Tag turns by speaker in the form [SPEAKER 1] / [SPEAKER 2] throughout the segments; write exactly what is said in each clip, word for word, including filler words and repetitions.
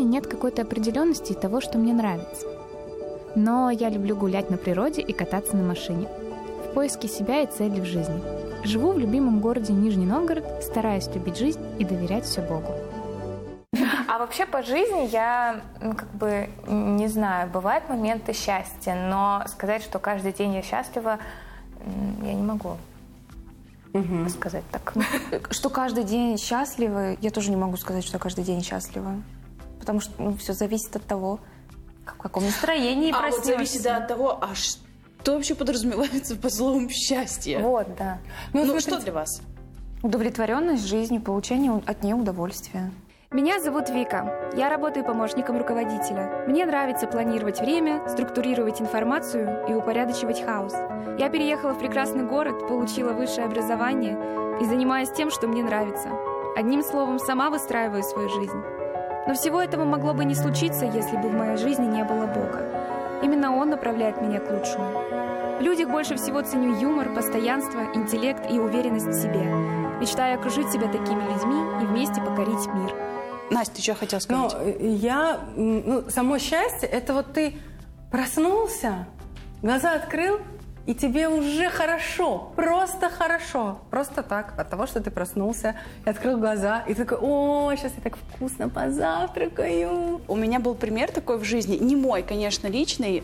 [SPEAKER 1] нет какой-то определенности того, что мне нравится. Но я люблю гулять на природе и кататься на машине. В поиске себя и цели в жизни. Живу в любимом городе Нижний Новгород, стараюсь любить жизнь и доверять все Богу.
[SPEAKER 2] А вообще по жизни я, ну, как бы, не знаю, бывают моменты счастья, но сказать, что каждый день я счастлива, я не могу угу. сказать так.
[SPEAKER 3] Что каждый день счастлива, я тоже не могу сказать, что каждый день счастлива. Потому что ну, все зависит от того, в каком настроении
[SPEAKER 4] а
[SPEAKER 3] проснешься.
[SPEAKER 4] Вот зависит от того, а что вообще подразумевается под словом «счастье»?
[SPEAKER 2] Вот, да.
[SPEAKER 4] Ну, ну что для вас?
[SPEAKER 3] Удовлетворенность жизнью, получение от нее удовольствия.
[SPEAKER 5] Меня зовут Вика. Я работаю помощником руководителя. Мне нравится планировать время, структурировать информацию и упорядочивать хаос. Я переехала в прекрасный город, получила высшее образование и занимаюсь тем, что мне нравится. Одним словом, сама выстраиваю свою жизнь. Но всего этого могло бы не случиться, если бы в моей жизни не было Бога. Именно Он направляет меня к лучшему. В людях больше всего ценю юмор, постоянство, интеллект и уверенность в себе. Мечтаю окружить себя такими людьми и вместе покорить мир.
[SPEAKER 4] Настя, ты что хотела сказать?
[SPEAKER 6] Ну, я, ну, само счастье, это вот ты проснулся, глаза открыл, и тебе уже хорошо, просто хорошо. Просто так, от того, что ты проснулся и открыл глаза, и ты такой: о, сейчас я так вкусно позавтракаю.
[SPEAKER 4] У меня был пример такой в жизни, не мой, конечно, личный.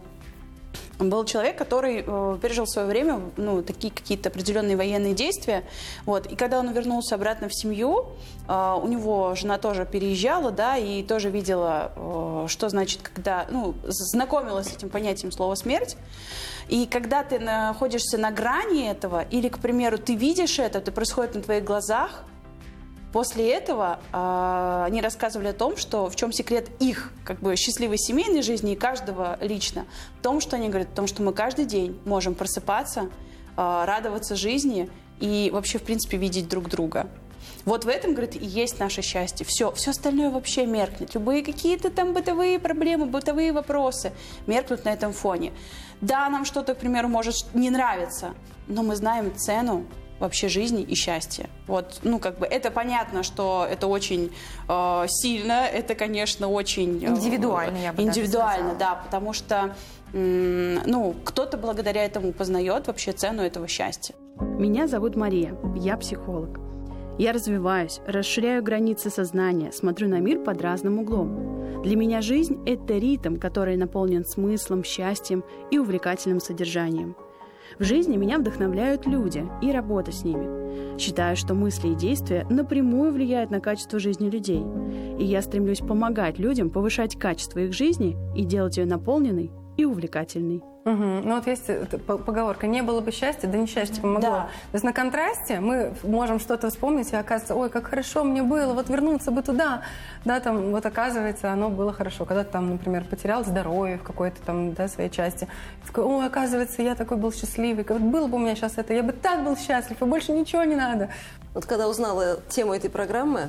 [SPEAKER 4] Был человек, который э, пережил в свое время ну, такие какие-то определенные военные действия. Вот. И когда он вернулся обратно в семью, э, у него жена тоже переезжала, да, и тоже видела, э, что значит, когда, ну, знакомилась с этим понятием слова «смерть». И когда ты находишься на грани этого, или, к примеру, ты видишь это, это происходит на твоих глазах, после этого э, они рассказывали о том, что в чем секрет их как бы счастливой семейной жизни и каждого лично, в том, что они говорят, в том, что мы каждый день можем просыпаться, э, радоваться жизни и вообще, в принципе, видеть друг друга. Вот в этом, говорит, и есть наше счастье. Все, все остальное вообще меркнет. Любые какие-то там бытовые проблемы, бытовые вопросы меркнут на этом фоне. Да, нам что-то, к примеру, может не нравиться, но мы знаем цену вообще жизни и счастья. Вот, ну, как бы, это понятно, что это очень э, сильно, это, конечно, очень... Э,
[SPEAKER 3] индивидуально, я бы
[SPEAKER 4] Индивидуально, да, потому что, э, ну, кто-то благодаря этому познает вообще цену этого счастья.
[SPEAKER 7] Меня зовут Мария, я психолог. Я развиваюсь, расширяю границы сознания, смотрю на мир под разным углом. Для меня жизнь – это ритм, который наполнен смыслом, счастьем и увлекательным содержанием. В жизни меня вдохновляют люди и работа с ними. Считаю, что мысли и действия напрямую влияют на качество жизни людей. И я стремлюсь помогать людям повышать качество их жизни и делать ее наполненной и увлекательной.
[SPEAKER 6] Угу. Ну вот есть поговорка: не было бы счастья, да несчастье помогло. Да. То есть на контрасте мы можем что-то вспомнить, и оказывается: ой, как хорошо мне было, вот вернуться бы туда. Да, там, вот оказывается, оно было хорошо. Когда ты там, например, потерял здоровье в какой-то там, да, своей части. Ты такой: ой, оказывается, я такой был счастливый. Вот было бы у меня сейчас это, я бы так был счастлив, и больше ничего не надо.
[SPEAKER 8] Вот когда узнала тему этой программы,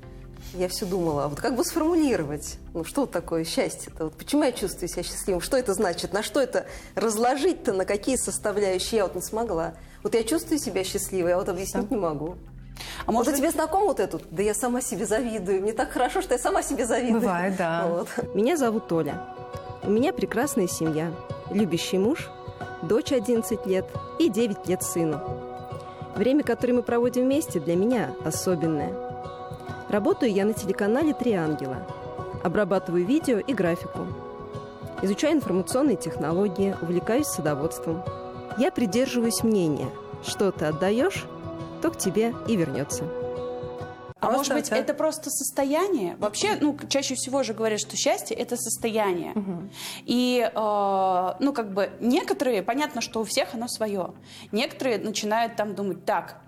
[SPEAKER 8] я все думала, а вот как бы сформулировать, ну что такое счастье-то, вот почему я чувствую себя счастливым, что это значит, на что это разложить-то, на какие составляющие, я вот не смогла. Вот я чувствую себя счастливой, я вот объяснить не могу. А может, вот тебе знаком вот этот? Да я сама себе завидую, мне так хорошо, что я сама себе завидую.
[SPEAKER 6] Бывает, да.
[SPEAKER 8] Вот. Меня зовут Оля, у меня прекрасная семья, любящий муж, дочь одиннадцать лет и девять лет сыну. Время, которое мы проводим вместе, для меня особенное. Работаю я на телеканале «Три ангела». Обрабатываю видео и графику. Изучаю информационные технологии, увлекаюсь садоводством. Я придерживаюсь мнения: что ты отдаешь, то к тебе и вернется.
[SPEAKER 4] А просто, может быть, да? Это просто состояние? Вообще, ну, чаще всего же говорят, что счастье – это состояние. Угу. И, э, ну, как бы, некоторые, понятно, что у всех оно свое. Некоторые начинают там думать: так,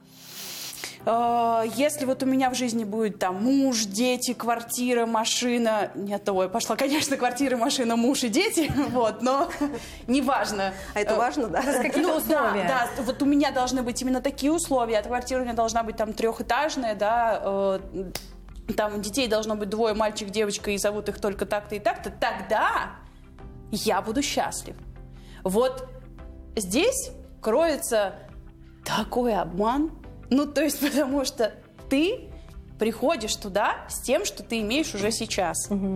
[SPEAKER 4] если вот у меня в жизни будет там муж, дети, квартира, машина... Нет, ой, пошла, конечно, квартира, машина, муж и дети, вот, но неважно.
[SPEAKER 8] А это важно, да?
[SPEAKER 4] Ну, условия. Да, да, вот у меня должны быть именно такие условия. Квартира у меня должна быть там трехэтажная, да, там детей должно быть двое, мальчик, девочка, и зовут их только так-то и так-то. Тогда я буду счастлив. Вот здесь кроется такой обман. Ну, то есть, потому что ты приходишь туда с тем, что ты имеешь уже сейчас. Угу.